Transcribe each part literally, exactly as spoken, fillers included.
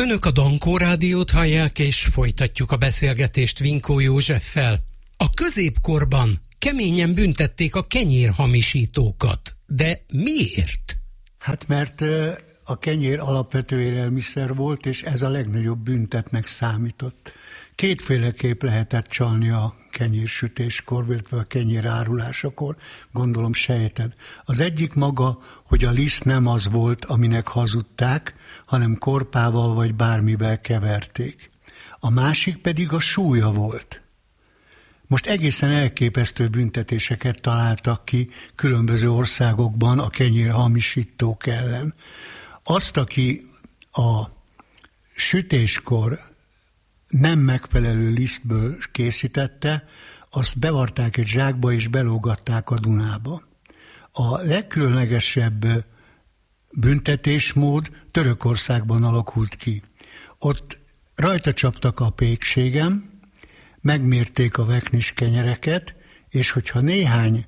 Önök a Dankó Rádiót hallják, és folytatjuk a beszélgetést Vinkó Józseffel. A középkorban keményen büntették a kenyérhamisítókat. De miért? Hát mert a kenyér alapvető élelmiszer volt, és ez a legnagyobb büntetnek számított. Kétféleképp lehetett csalni a kenyérsütéskor, illetve a kenyér árulásakor, gondolom sejted. Az egyik maga, hogy a liszt nem az volt, aminek hazudták, hanem korpával vagy bármivel keverték. A másik pedig a súlya volt. Most egészen elképesztő büntetéseket találtak ki különböző országokban a kenyérhamisítók ellen. Azt, aki a sütéskor nem megfelelő lisztből készítette, azt bevarták egy zsákba és belógatták a Dunába. A legkülönlegesebb büntetésmód Törökországban alakult ki. Ott rajta csaptak a pékségem, megmérték a veknis kenyereket, és hogyha néhány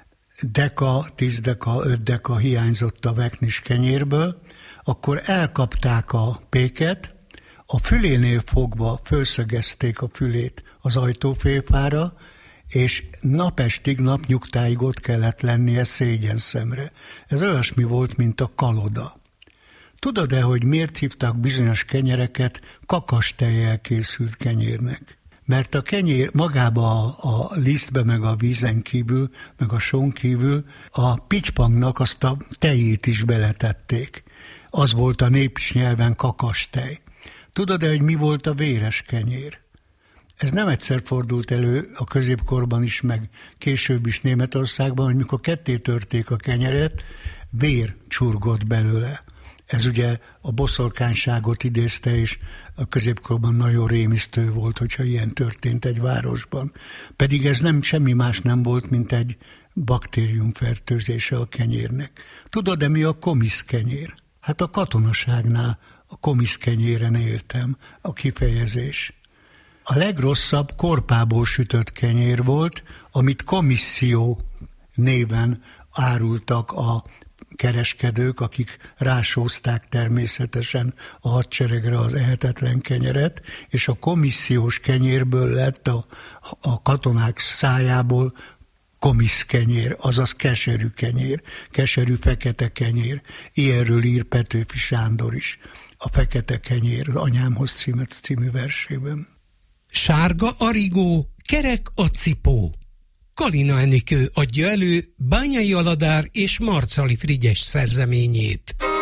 deka, tíz deka, öt deka hiányzott a veknis kenyérből, akkor elkapták a péket, a fülénél fogva fölszögezték a fülét az ajtófélfára, és napestig, napnyugtáig ott kellett lennie szégyenszemre. Ez olyasmi volt, mint a kaloda. Tudod-e, hogy miért hívtak bizonyos kenyereket kakastejjel készült kenyérnek? Mert a kenyér magába a, a lisztbe, meg a vízen kívül, meg a són kívül a pitypangnak azt a tejét is beletették. Az volt a népis nyelven kakastej. Tudod-e, hogy mi volt a véres kenyér? Ez nem egyszer fordult elő a középkorban is, meg később is Németországban, hogy mikor ketté törték a kenyeret, vér csurgott belőle. Ez ugye a boszorkányságot idézte, és a középkorban nagyon rémisztő volt, hogyha ilyen történt egy városban. Pedig ez nem semmi más nem volt, mint egy baktériumfertőzése a kenyérnek. Tudod-e, mi a komiszkenyér? Hát a katonaságnál a komiszkenyéren éltem, a kifejezés. A legrosszabb korpából sütött kenyér volt, amit komisszió néven árultak a kereskedők, akik rásózták természetesen a hadseregre az ehetetlen kenyeret, és a komissziós kenyérből lett a, a katonák szájából komiszkenyér, azaz keserű kenyér, keserű fekete kenyér. Ilyenről ír Petőfi Sándor is, a Fekete kenyér, az Anyámhoz címet című versében. Sárga a rigó, kerek a cipó. Kalina Enikő adja elő Bányai Aladár és Marcali Frigyes szerzeményét.